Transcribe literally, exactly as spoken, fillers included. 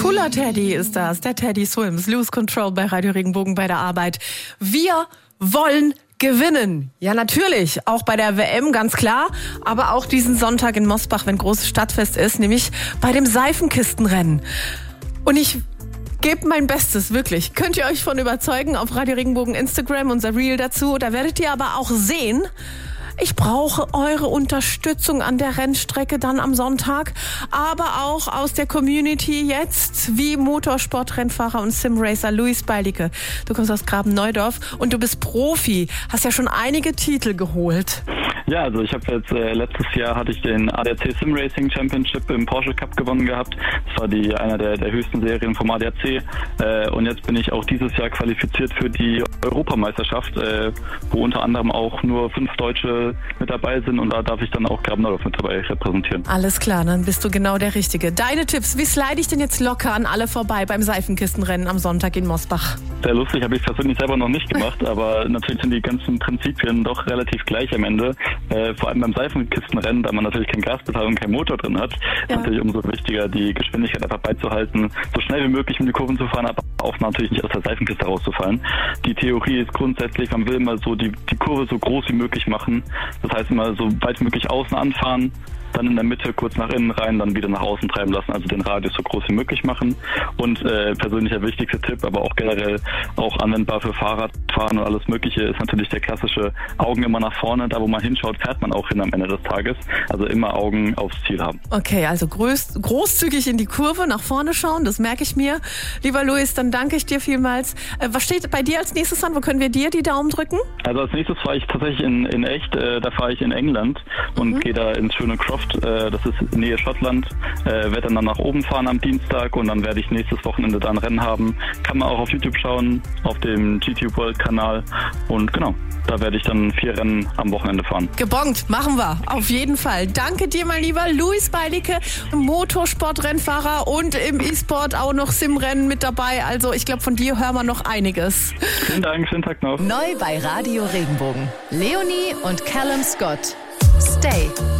Cooler Teddy ist das, der Teddy Swims, Lose Control bei Radio Regenbogen bei der Arbeit. Wir wollen gewinnen. Ja, natürlich, auch bei der W M, ganz klar, aber auch diesen Sonntag in Mosbach, wenn großes Stadtfest ist, nämlich bei dem Seifenkistenrennen. Und ich gebe mein Bestes, wirklich. Könnt ihr euch von überzeugen auf Radio Regenbogen Instagram, unser Reel dazu. Da werdet ihr aber auch sehen, ich brauche eure Unterstützung an der Rennstrecke dann am Sonntag, aber auch aus der Community jetzt, wie Motorsportrennfahrer und Simracer Luis Beilicke. Du kommst aus Graben-Neudorf und du bist Profi, hast ja schon einige Titel geholt. Ja, also ich habe jetzt äh, letztes Jahr hatte ich den A D A C Sim Racing Championship im Porsche Cup gewonnen gehabt. Das war die einer der, der höchsten Serien vom A D A C. Äh, und jetzt bin ich auch dieses Jahr qualifiziert für die Europameisterschaft, äh, wo unter anderem auch nur fünf Deutsche mit dabei sind und da darf ich dann auch Graben-Neudorf mit dabei repräsentieren. Alles klar, dann bist du genau der Richtige. Deine Tipps, wie slide ich denn jetzt locker an alle vorbei beim Seifenkistenrennen am Sonntag in Mosbach? Sehr lustig, habe ich persönlich selber noch nicht gemacht, aber natürlich sind die ganzen Prinzipien doch relativ gleich am Ende. Äh, vor allem beim Seifenkistenrennen, da man natürlich kein Gaspedal und kein Motor drin hat, ja. Ist natürlich umso wichtiger, die Geschwindigkeit einfach beizuhalten, so schnell wie möglich um die Kurven zu fahren, aber auch natürlich nicht aus der Seifenkiste rauszufallen. Die Theorie ist grundsätzlich, man will immer so die, die Kurve so groß wie möglich machen. Das heißt immer so weit wie möglich außen anfahren, dann in der Mitte kurz nach innen rein, dann wieder nach außen treiben lassen, also den Radius so groß wie möglich machen. Und äh, persönlich der wichtigste Tipp, aber auch generell auch anwendbar für Fahrradfahren und alles Mögliche, ist natürlich der klassische Augen immer nach vorne. Da, wo man hinschaut, fährt man auch hin am Ende des Tages. Also immer Augen aufs Ziel haben. Okay, also groß, großzügig in die Kurve, nach vorne schauen, das merke ich mir. Lieber Luis, dann danke ich dir vielmals. Äh, was steht bei dir als nächstes an? Wo können wir dir die Daumen drücken? Also als nächstes fahre ich tatsächlich in, in echt. Äh, da fahre ich in England und mhm. gehe da ins schöne Croft. Das ist Nähe Schottland, äh, werde dann, dann nach oben fahren am Dienstag und dann werde ich nächstes Wochenende da ein Rennen haben. Kann man auch auf YouTube schauen, auf dem G T World Kanal und genau, da werde ich dann vier Rennen am Wochenende fahren. Gebongt, machen wir, auf jeden Fall. Danke dir, mein Lieber Luis Beilicke, Motorsportrennfahrer und im E-Sport auch noch Simrennen mit dabei. Also ich glaube, von dir hören wir noch einiges. Vielen Dank, schönen Tag noch. Neu bei Radio Regenbogen. Leonie und Callum Scott. Stay.